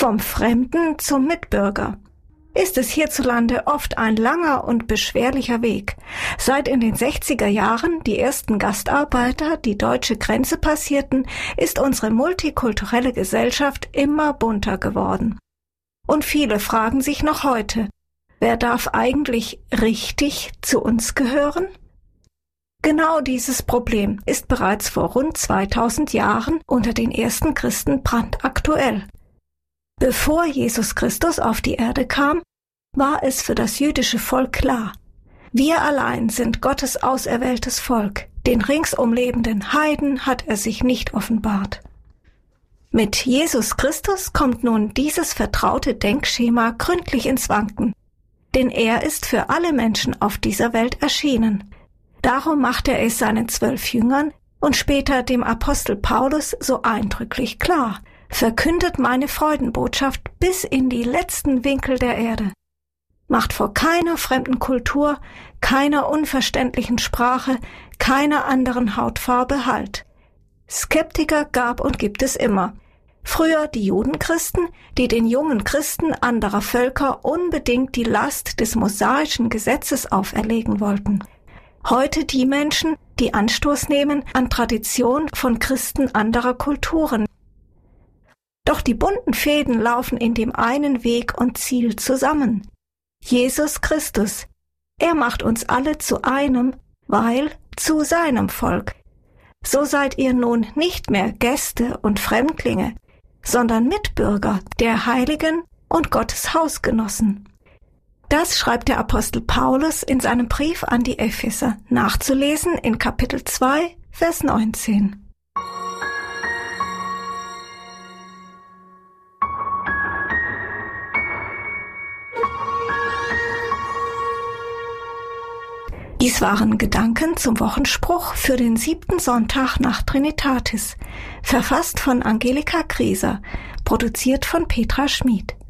Vom Fremden zum Mitbürger ist es hierzulande oft ein langer und beschwerlicher Weg. Seit in den 60er Jahren die ersten Gastarbeiter die deutsche Grenze passierten, ist unsere multikulturelle Gesellschaft immer bunter geworden. Und viele fragen sich noch heute, wer darf eigentlich richtig zu uns gehören? Genau dieses Problem ist bereits vor rund 2000 Jahren unter den ersten Christen brandaktuell. Bevor Jesus Christus auf die Erde kam, war es für das jüdische Volk klar: Wir allein sind Gottes auserwähltes Volk, den ringsum lebenden Heiden hat er sich nicht offenbart. Mit Jesus Christus kommt nun dieses vertraute Denkschema gründlich ins Wanken, denn er ist für alle Menschen auf dieser Welt erschienen. Darum machte er es seinen 12 Jüngern und später dem Apostel Paulus so eindrücklich klar: Verkündet meine Freudenbotschaft bis in die letzten Winkel der Erde. Macht vor keiner fremden Kultur, keiner unverständlichen Sprache, keiner anderen Hautfarbe Halt. Skeptiker gab und gibt es immer. Früher die Judenchristen, die den jungen Christen anderer Völker unbedingt die Last des mosaischen Gesetzes auferlegen wollten. Heute die Menschen, die Anstoß nehmen an Tradition von Christen anderer Kulturen. Doch die bunten Fäden laufen in dem einen Weg und Ziel zusammen. Jesus Christus. Er macht uns alle zu einem, weil zu seinem Volk. So seid ihr nun nicht mehr Gäste und Fremdlinge, sondern Mitbürger der Heiligen und Gottes Hausgenossen. Das schreibt der Apostel Paulus in seinem Brief an die Epheser, nachzulesen in Kapitel 2, Vers 19. Dies waren Gedanken zum Wochenspruch für den 7. Sonntag nach Trinitatis, verfasst von Angelika Grieser, produziert von Petra Schmid.